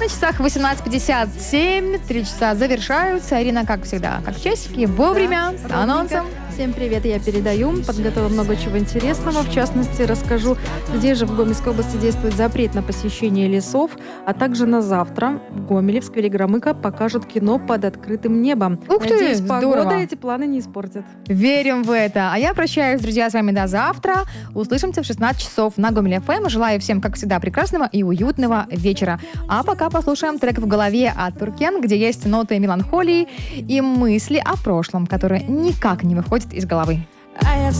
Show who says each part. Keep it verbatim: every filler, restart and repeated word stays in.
Speaker 1: На часах восемнадцать пятьдесят семь, три часа завершаются. Ирина, как всегда, как часики, вовремя,
Speaker 2: Да,
Speaker 1: с анонсом.
Speaker 2: Всем привет, я передаю. Подготовила много чего интересного. В частности, расскажу, где же в Гомельской области действует запрет на посещение лесов, а также на завтра в Гомеле, в сквере Громыка, покажут кино под открытым небом.
Speaker 1: Ух ты,
Speaker 2: Надеюсь,
Speaker 1: здорово.
Speaker 2: погода эти планы не испортит.
Speaker 1: Верим в это. А я прощаюсь, друзья, с вами до завтра. Услышимся в шестнадцать часов на Гомель эф эм. Желаю всем, как всегда, прекрасного и уютного вечера. А пока послушаем трек «В голове» от Туркен, где есть ноты меланхолии и мысли о прошлом, которые никак не выходят из головы.